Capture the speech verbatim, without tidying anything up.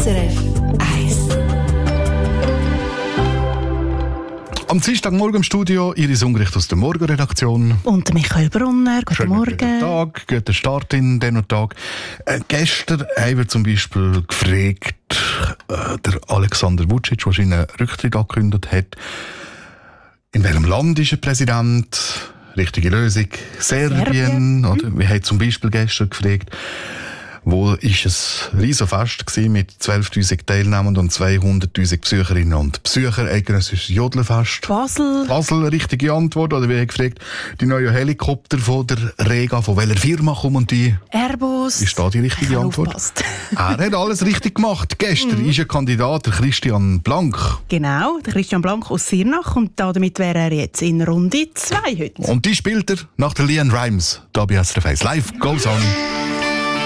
S R F eins. Am Dienstagmorgen im Studio Iris Ungericht aus der Morgenredaktion. Und Michael Brunner, guten Schönen Morgen. Guten Tag, guten Start in den Tag. Äh, gestern haben wir zum Beispiel gefragt, äh, der Alexander Vucic, der seinen Rücktritt angekündigt hat, in welchem Land ist er Präsident? Richtige Lösung, Serbien. Serbien. Oder? Wir haben zum Beispiel gestern gefragt, wo ist es Riesenfest gewesen mit zwölftausend Teilnehmern und zweihunderttausend Besucherinnen und Besucher. Eidgenössisches Jodlerfest. Basel. Basel, richtige Antwort. Oder wir haben gefragt, die neuen Helikopter von der Rega, von welcher Firma kommen die? Airbus. Ist da die richtige Ich habe Antwort? aufgepasst. Er hat alles richtig gemacht. Gestern ist ein Kandidat, der Christian Blank. Genau, der Christian Blank aus Sirnach. Und damit wäre er jetzt in Runde zwei heute. Und die spielt er nach der Leanne Rimes. Da bei S R F eins. Live goes on.